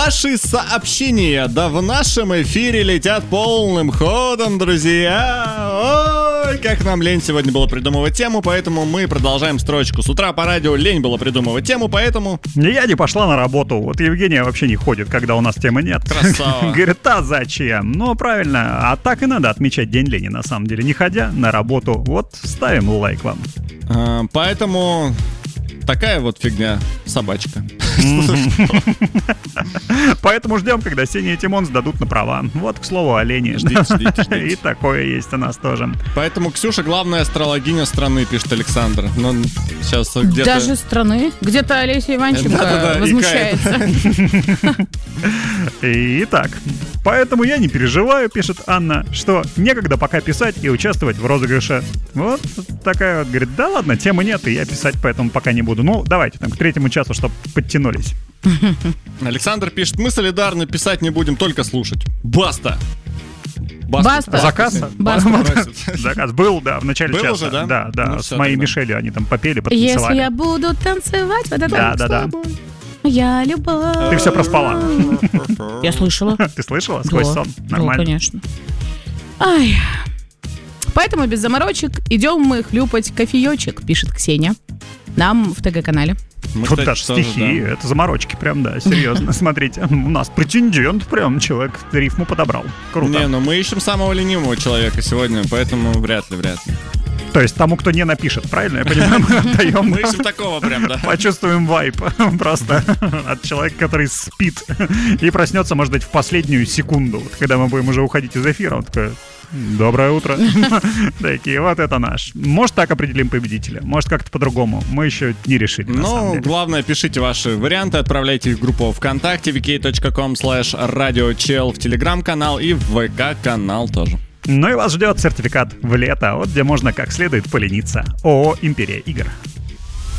ваши сообщения, да в нашем эфире летят полным ходом, друзья. Ой, как нам лень сегодня было придумывать тему, поэтому мы продолжаем строчку. С утра по радио лень было придумывать тему, поэтому... Я не пошла на работу. Вот Евгения вообще не ходит, когда у нас темы нет. Красава. Говорит, а зачем? Ну, правильно. А так и надо отмечать День лени, на самом деле. Не ходя на работу. Вот ставим лайк вам. Поэтому... Такая вот фигня, собачка. Поэтому ждем, когда Сеня и Тимон сдадут на права. Вот, к слову, о лени. Ждите. И такое есть у нас тоже. Поэтому Ксюша главная астрологиня страны, пишет Александр. Но сейчас где-то... Даже страны? Где-то Олеся Иванченко возмущается. Итак, поэтому я не переживаю, пишет Анна, что некогда пока писать и участвовать в розыгрыше. Вот такая вот, говорит, да ладно, темы нет, и я писать поэтому пока не буду. Ну, давайте там к 3-му часу, чтобы подтянулись. Александр пишет, мы солидарны, писать не будем, только слушать. Баста! Баста. Заказ? Баста. Заказ был, да, в начале был часа. уже, да? Да, Ну, с всё, моей тогда. Мишелью они там попели, потанцевали. Если я буду танцевать, вот это Да. я любовь. Ты все проспала. Я слышала. Ты слышала? Сквозь сон. Нормально. Да, конечно. Ай. Поэтому без заморочек идем мы хлюпать кофеечек, пишет Ксения. Нам в ТГ-канале. Мы, Вот кстати, даже тоже, стихи, да. это заморочки прям, да, серьезно. Смотрите, у нас претендент прям, человек рифму подобрал. Круто. Не, ну мы ищем самого ленивого человека сегодня, поэтому вряд ли. То есть тому, кто не напишет, правильно? Я понимаю, мы отдаем. Мы ищем такого прям, да. Почувствуем вайп просто от человека, который спит и проснется, может быть, в последнюю секунду. Вот когда мы будем уже уходить из эфира, он такой: доброе утро. Такие, вот это наш. Может, так определим победителя, может, как-то по-другому. Мы еще не решили, на самом Ну, деле. главное, пишите ваши варианты, отправляйте их в группу ВКонтакте, vk.com/radiochel, в Телеграм-канал и в ВК-канал тоже. Ну и вас ждет сертификат в лето, вот где можно как следует полениться. ООО «Империя игр».